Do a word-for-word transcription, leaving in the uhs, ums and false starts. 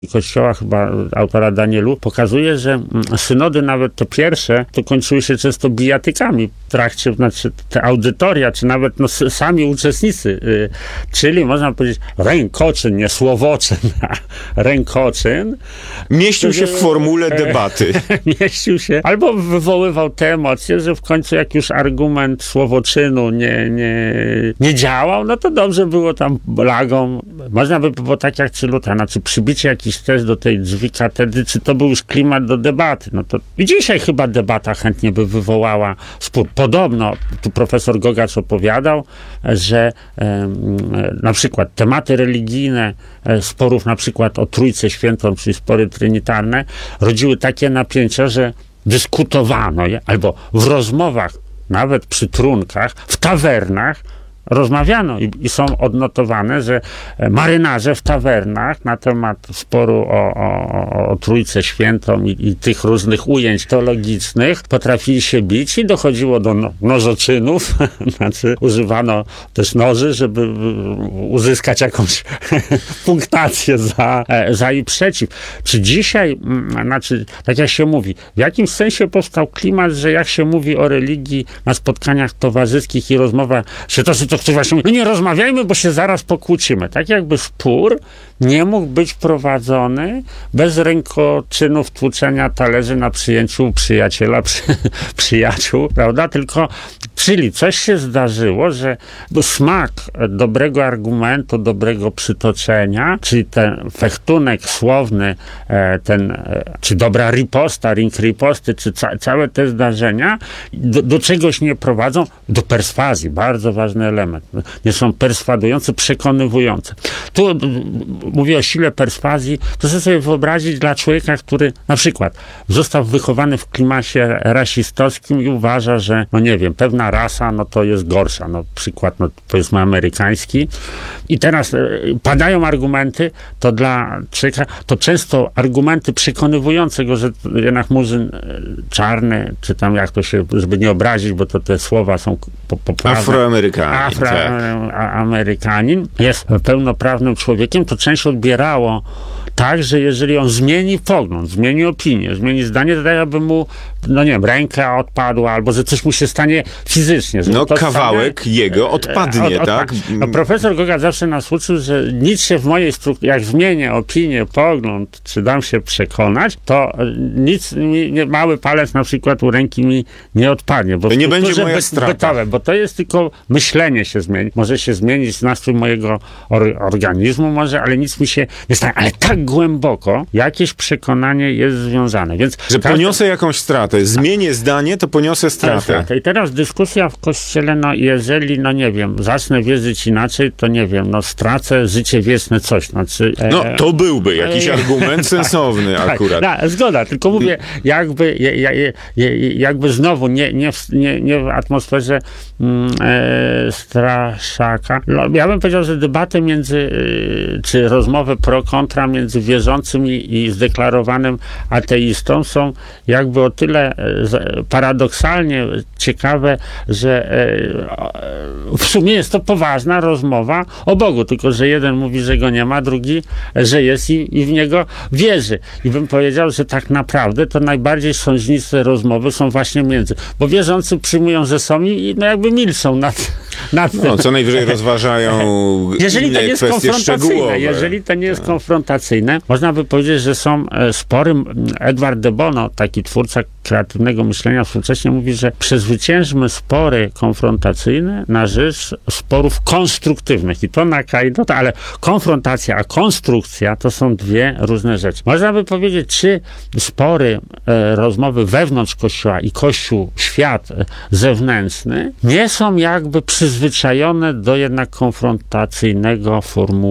Kościoła, chyba autora Danielu, pokazuje, że synody, nawet te pierwsze, to kończyły się często bijatykami w trakcie, znaczy te audytoria, czy nawet no, sami uczestnicy, y, czyli można powiedzieć rękoczyn, nie słowoczyn, a rękoczyn. Mieścił się w formule debaty. Mieścił się, albo wywoływał te emocje, że w końcu jak już argument słowoczynu nie, nie, nie działał, no to dobrze było tam lagą. Można by było tak jak czy Luta, znaczy przybicie jakiś też do tej drzwi katedry, czy to był już klimat do debaty. No to i dzisiaj chyba debata chętnie by wywołała spór. Podobno, tu profesor Gogacz opowiadał, że e, na przykład tematy religijne e, sporów na przykład o Trójcę Świętą, czyli spory trinitarne, rodziły takie napięcia, że dyskutowano je, albo w rozmowach, nawet przy trunkach, w tawernach, rozmawiano i, i są odnotowane, że marynarze w tawernach na temat sporu o, o, o Trójcę Świętą i, i tych różnych ujęć teologicznych potrafili się bić i dochodziło do no, nożoczynów, znaczy używano też noży, żeby uzyskać jakąś punktację za, za i przeciw. Czy dzisiaj, znaczy, tak jak się mówi, w jakimś sensie powstał klimat, że jak się mówi o religii na spotkaniach towarzyskich i rozmowach, że to, że to ktoś właśnie mówi, no nie rozmawiajmy, bo się zaraz pokłócimy. Tak jakby spór nie mógł być prowadzony bez rękoczynów tłuczenia talerzy na przyjęciu przyjaciela, przy, przyjaciół, prawda? Tylko, czyli coś się zdarzyło, że smak dobrego argumentu, dobrego przytoczenia, czyli ten fechtunek słowny, ten, czy dobra riposta, ring riposty, czy ca, całe te zdarzenia do, do czegoś nie prowadzą, do perswazji, bardzo ważny element. Nie są perswadujące, przekonywujące. Tu mówię o sile perswazji, proszę sobie wyobrazić dla człowieka, który na przykład został wychowany w klimacie rasistowskim i uważa, że, no nie wiem, pewna rasa, no to jest gorsza. No przykład, no powiedzmy amerykański. I teraz e, padają argumenty, to dla człowieka, to często argumenty przekonywujące go, że jednak murzyn e, czarny, czy tam jak to się, żeby nie obrazić, bo to te słowa są po, poprawne. Afroamerykanin. Afroamerykanin tak. Jest pełnoprawnym człowiekiem, to część odbierało tak, że jeżeli on zmieni pogląd, zmieni opinię, zmieni zdanie, to tak jakby mu, no nie wiem, ręka odpadła, albo że coś mu się stanie fizycznie. No kawałek stanie, jego odpadnie, od, tak? No, profesor Gogacz zawsze nas uczył, że nic się w mojej strukturze, jak zmienię opinię, pogląd, czy dam się przekonać, to nic, mi, nie, mały palec na przykład u ręki mi nie odpadnie. Bo to nie będzie moja by, strata. Bytowe, bo to jest tylko myślenie się zmieni. Może się zmienić nastrój mojego or, organizmu, może, ale nic mi się nie stanie. Ale tak głęboko jakieś przekonanie jest związane. Więc że każdy... poniosę jakąś stratę. Zmienię zdanie, to poniosę stratę. I teraz dyskusja w Kościele, no jeżeli, no nie wiem, zacznę wierzyć inaczej, to nie wiem, no stracę życie wieczne coś. Znaczy, e... No to byłby jakiś e... argument sensowny tak, akurat. Tak, zgoda, tylko mówię, jakby, jakby znowu nie, nie, w, nie, nie w atmosferze mm, e, straszaka. No, ja bym powiedział, że debatę między, czy rozmowę pro-kontra między wierzącym i, i zdeklarowanym ateistą są jakby o tyle paradoksalnie ciekawe, że w sumie jest to poważna rozmowa o Bogu, tylko że jeden mówi, że go nie ma, drugi, że jest i, i w niego wierzy. I bym powiedział, że tak naprawdę to najbardziej sążniste rozmowy są właśnie między, bo wierzący przyjmują, że są i no jakby milczą nad, nad tym. No, co najwyżej rozważają jeżeli inne to nie jest kwestie szczegółowe. Jeżeli to nie jest konfrontacyjne, można by powiedzieć, że są spory. Edward de Bono, taki twórca kreatywnego myślenia współcześnie mówi, że przezwyciężmy spory konfrontacyjne na rzecz sporów konstruktywnych. I to na no to, ale konfrontacja, a konstrukcja to są dwie różne rzeczy. Można by powiedzieć, czy spory, e, rozmowy wewnątrz Kościoła i Kościół, świat e, zewnętrzny nie są jakby przyzwyczajone do jednak konfrontacyjnego formuły